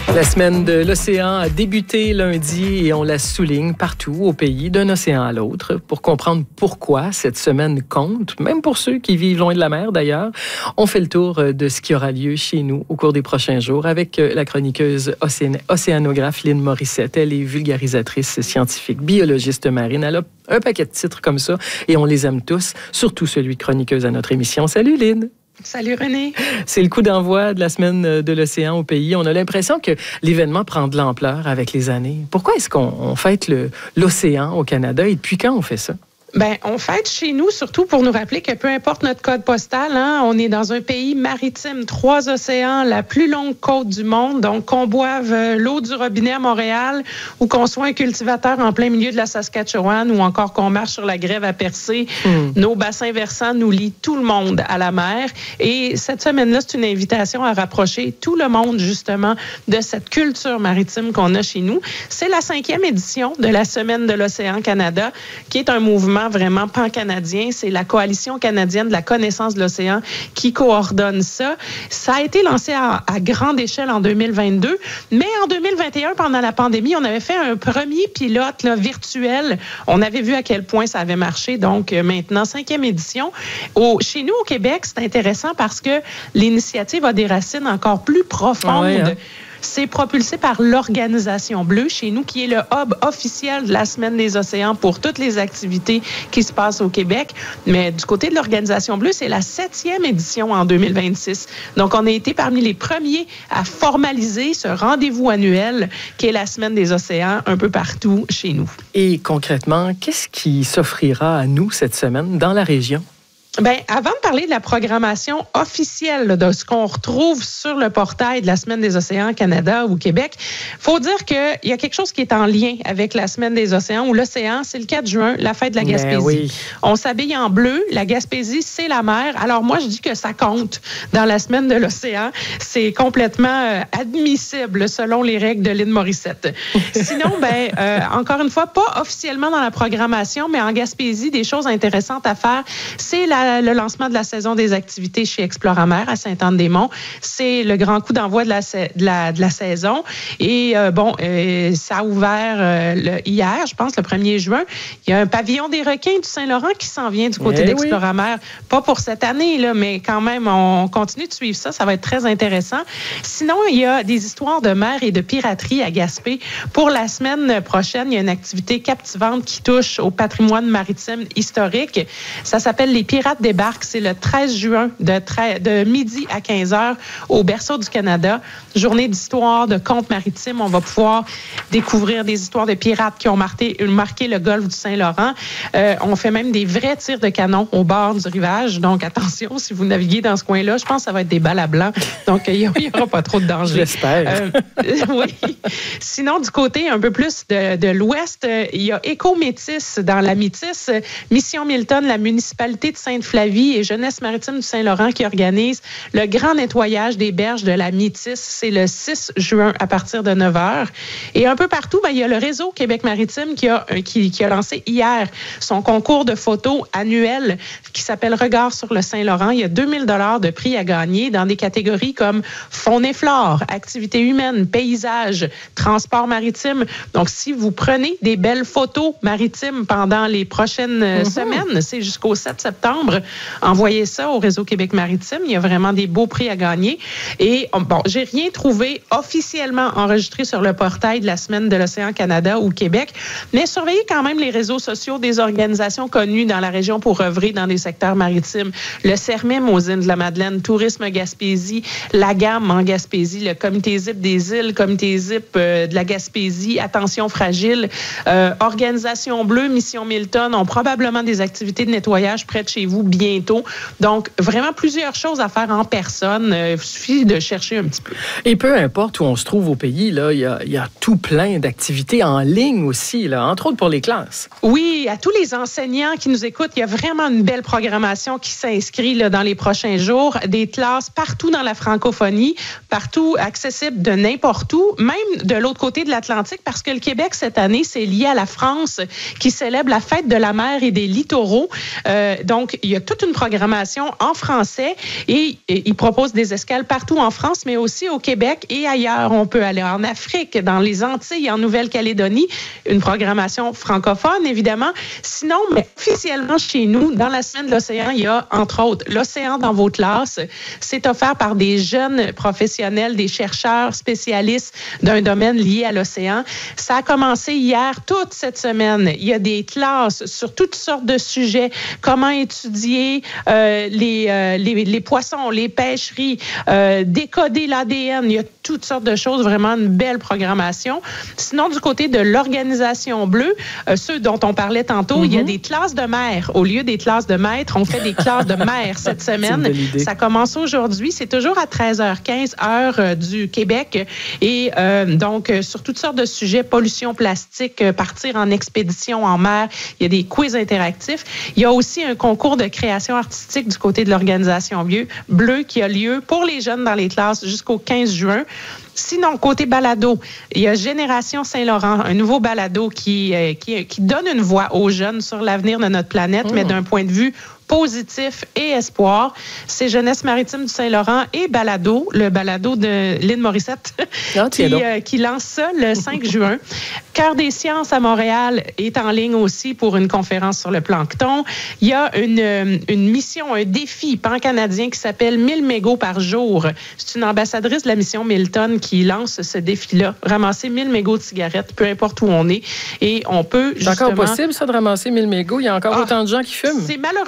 La semaine de l'océan a débuté lundi et on la souligne partout au pays, d'un océan à l'autre. Pour comprendre pourquoi cette semaine compte, même pour ceux qui vivent loin de la mer d'ailleurs, on fait le tour de ce qui aura lieu chez nous au cours des prochains jours avec la chroniqueuse océanographe Lynn Morissette. Elle est vulgarisatrice scientifique, biologiste marine. Elle a un paquet de titres comme ça et on les aime tous, surtout celui de chroniqueuse à notre émission. Salut Lynn! Salut René. C'est le coup d'envoi de la semaine de l'océan au pays. On a l'impression que l'événement prend de l'ampleur avec les années. Pourquoi est-ce qu'on fête l'océan au Canada et depuis quand on fait ça? Ben, on fête chez nous, surtout pour nous rappeler que peu importe notre code postal, on est dans un pays maritime, 3 océans, la plus longue côte du monde. Donc, qu'on boive l'eau du robinet à Montréal ou qu'on soit un cultivateur en plein milieu de la Saskatchewan ou encore qu'on marche sur la grève à Percé, nos bassins versants nous lient tout le monde à la mer. Et cette semaine-là, c'est une invitation à rapprocher tout le monde, justement, de cette culture maritime qu'on a chez nous. C'est la 5e édition de la Semaine de l'océan Canada, qui est un mouvement vraiment pan-canadien. C'est la Coalition canadienne de la connaissance de l'océan qui coordonne ça. Ça a été lancé à grande échelle en 2022, mais en 2021, pendant la pandémie, on avait fait un premier pilote virtuel. On avait vu à quel point ça avait marché. Donc, maintenant, 5e édition. Chez nous, au Québec, c'est intéressant parce que l'initiative a des racines encore plus profondes. Ouais, hein? C'est propulsé par l'Organisation Bleue, chez nous, qui est le hub officiel de la Semaine des océans pour toutes les activités qui se passent au Québec. Mais du côté de l'Organisation Bleue, c'est la 7e édition en 2026. Donc, on a été parmi les premiers à formaliser ce rendez-vous annuel qui est la Semaine des océans un peu partout chez nous. Et concrètement, qu'est-ce qui s'offrira à nous cette semaine dans la région? Bien, avant de parler de la programmation officielle de ce qu'on retrouve sur le portail de la Semaine des océans Canada ou Québec, faut dire qu'il y a quelque chose qui est en lien avec la Semaine des océans ou l'océan. C'est le 4 juin, la fête de la Gaspésie. Oui. On s'habille en bleu. La Gaspésie, c'est la mer. Alors moi, je dis que ça compte dans la Semaine de l'océan. C'est complètement admissible selon les règles de Lynn Morissette. Sinon, encore une fois, pas officiellement dans la programmation, mais en Gaspésie, des choses intéressantes à faire. C'est le lancement de la saison des activités chez Exploramer à Sainte-Anne-des-Monts. C'est le grand coup d'envoi de la saison. Et ça a ouvert hier, je pense, le 1er juin. Il y a un pavillon des requins du Saint-Laurent qui s'en vient du côté d'Exploramer. Oui. Pas pour cette année, là, mais quand même, on continue de suivre ça. Ça va être très intéressant. Sinon, il y a des histoires de mer et de piraterie à Gaspé. Pour la semaine prochaine, il y a une activité captivante qui touche au patrimoine maritime historique. Ça s'appelle les Pirates débarquent. C'est le 13 juin de midi à 15h au Berceau du Canada. Journée d'histoire, de contes maritimes. On va pouvoir découvrir des histoires de pirates qui ont marqué le golfe du Saint-Laurent. On fait même des vrais tirs de canon au bord du rivage. Donc, attention, si vous naviguez dans ce coin-là, je pense que ça va être des balles à blanc. Donc, il n'y aura pas trop de danger. J'espère. Oui. Sinon, du côté un peu plus de l'ouest, il y a Éco-Métis dans la Métis. Mission Milton, la municipalité de Sainte-Flavie et Jeunesse maritime du Saint-Laurent qui organise le grand nettoyage des berges de la Métis. C'est le 6 juin à partir de 9h. Et un peu partout, il y a le réseau Québec maritime qui a lancé hier son concours de photos annuel qui s'appelle Regard sur le Saint-Laurent. Il y a 2000 $ de prix à gagner dans des catégories comme faune et flore, activités humaines, paysages, transport maritime. Donc, si vous prenez des belles photos maritimes pendant les prochaines semaines, c'est jusqu'au 7 septembre, envoyez ça au réseau Québec maritime. Il y a vraiment des beaux prix à gagner. Et j'ai rien trouvé officiellement enregistré sur le portail de la Semaine de l'océan Canada ou Québec, mais surveillez quand même les réseaux sociaux des organisations connues dans la région pour œuvrer dans les secteurs maritimes. Le CERMIM aux îles de la Madeleine, Tourisme Gaspésie, la Gamme en Gaspésie, le Comité ZIP des îles, Comité ZIP de la Gaspésie, Attention fragile, Organisation Bleue, Mission Milton ont probablement des activités de nettoyage près de chez vous bientôt. Donc, vraiment plusieurs choses à faire en personne. Il suffit de chercher un petit peu. Et peu importe où on se trouve au pays, là, il y a tout plein d'activités en ligne aussi, là, entre autres pour les classes. Oui, à tous les enseignants qui nous écoutent, il y a vraiment une belle programmation qui s'inscrit là, dans les prochains jours. Des classes partout dans la francophonie, partout accessibles de n'importe où, même de l'autre côté de l'Atlantique, parce que le Québec, cette année, c'est lié à la France qui célèbre la fête de la mer et des littoraux. Donc, il il y a toute une programmation en français et il propose des escales partout en France, mais aussi au Québec et ailleurs. On peut aller en Afrique, dans les Antilles, en Nouvelle-Calédonie. Une programmation francophone, évidemment. Sinon, mais officiellement chez nous, dans la semaine de l'océan, il y a, entre autres, l'océan dans vos classes. C'est offert par des jeunes professionnels, des chercheurs spécialistes d'un domaine lié à l'océan. Ça a commencé hier, toute cette semaine. Il y a des classes sur toutes sortes de sujets. Comment étudier les poissons, les pêcheries, décoder l'ADN. Il y a toutes sortes de choses, vraiment une belle programmation. Sinon, du côté de l'Organisation Bleue, ceux dont on parlait tantôt, il y a des classes de mères. Au lieu des classes de maîtres, on fait des classes de mères cette semaine. Ça commence aujourd'hui. C'est toujours à 13h15, heure du Québec. Et donc, sur toutes sortes de sujets, pollution plastique, partir en expédition en mer. Il y a des quiz interactifs. Il y a aussi un concours de création artistique du côté de l'Organisation Bleue qui a lieu pour les jeunes dans les classes jusqu'au 15 juin. Sinon, côté balado, il y a Génération Saint-Laurent, un nouveau balado qui donne une voix aux jeunes sur l'avenir de notre planète, mais d'un point de vue positif et espoir. C'est Jeunesse maritime du Saint-Laurent et Balado, le balado de Lynn Morissette, qui lance ça le 5 juin. Cœur des sciences à Montréal est en ligne aussi pour une conférence sur le plancton. Il y a une mission, un défi pan-canadien qui s'appelle 1000 mégots par jour. C'est une ambassadrice de la mission Milton qui lance ce défi-là. Ramasser 1000 mégots de cigarettes, peu importe où on est. Et on peut justement... C'est encore possible, ça, de ramasser 1000 mégots? Il y a encore autant de gens qui fument? C'est malheureusement